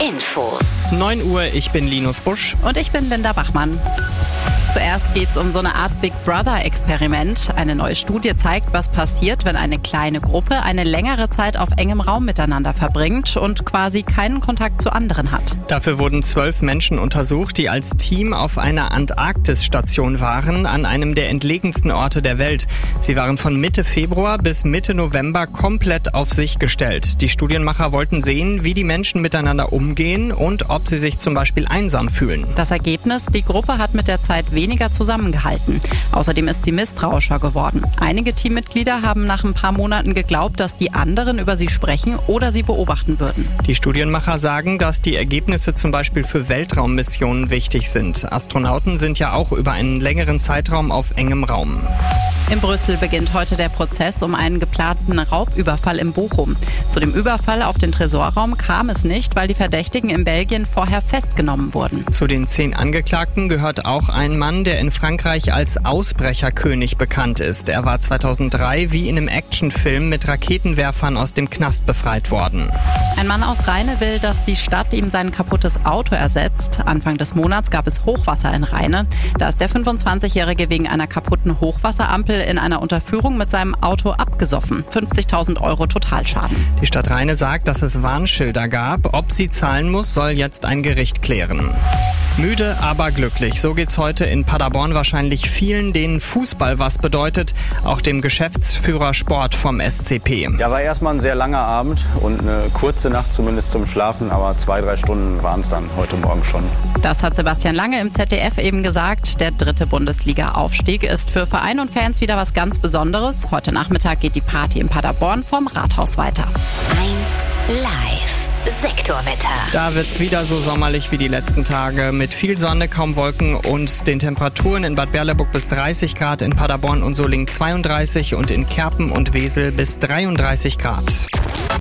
Infos. 9 Uhr, ich bin Linus Busch. Und ich bin Linda Bachmann. Zuerst geht es um so eine Art Big Brother-Experiment. Eine neue Studie zeigt, was passiert, wenn eine kleine Gruppe eine längere Zeit auf engem Raum miteinander verbringt und quasi keinen Kontakt zu anderen hat. Dafür wurden 12 Menschen untersucht, die als Team auf einer Antarktisstation waren, an einem der entlegensten Orte der Welt. Sie waren von Mitte Februar bis Mitte November komplett auf sich gestellt. Die Studienmacher wollten sehen, wie die Menschen miteinander umgehen und ob sie sich zum Beispiel einsam fühlen. Das Ergebnis: Die Gruppe hat mit der Zeit weniger zusammengehalten. Außerdem ist sie misstrauischer geworden. Einige Teammitglieder haben nach ein paar Monaten geglaubt, dass die anderen über sie sprechen oder sie beobachten würden. Die Studienmacher sagen, dass die Ergebnisse zum Beispiel für Weltraummissionen wichtig sind. Astronauten sind ja auch über einen längeren Zeitraum auf engem Raum. In Brüssel beginnt heute der Prozess um einen geplanten Raubüberfall in Bochum. Zu dem Überfall auf den Tresorraum kam es nicht, weil die Verdächtigen in Belgien vorher festgenommen wurden. Zu den 10 Angeklagten gehört auch ein Mann, der in Frankreich als Ausbrecherkönig bekannt ist. Er war 2003 wie in einem Actionfilm mit Raketenwerfern aus dem Knast befreit worden. Ein Mann aus Rheine will, dass die Stadt ihm sein kaputtes Auto ersetzt. Anfang des Monats gab es Hochwasser in Rheine. Da ist der 25-Jährige wegen einer kaputten Hochwasserampel in einer Unterführung mit seinem Auto abgesoffen. 50.000 € Totalschaden. Die Stadt Rheine sagt, dass es Warnschilder gab. Ob sie zahlen muss, soll jetzt ein Gericht klären. Müde, aber glücklich. So geht's heute in Paderborn wahrscheinlich vielen, denen Fußball was bedeutet. Auch dem Geschäftsführer Sport vom SCP. Ja, war erstmal ein sehr langer Abend und eine kurze Nacht zumindest zum Schlafen, aber 2-3 Stunden waren es dann heute Morgen schon. Das hat Sebastian Lange im ZDF eben gesagt. Der 3. Bundesliga-Aufstieg ist für Verein und Fans wieder was ganz Besonderes. Heute Nachmittag geht die Party in Paderborn vom Rathaus weiter. 1 Live. Sektorwetter. Da wird's wieder so sommerlich wie die letzten Tage mit viel Sonne, kaum Wolken und den Temperaturen in Bad Berleburg bis 30 Grad, in Paderborn und Solingen 32 und in Kerpen und Wesel bis 33 Grad.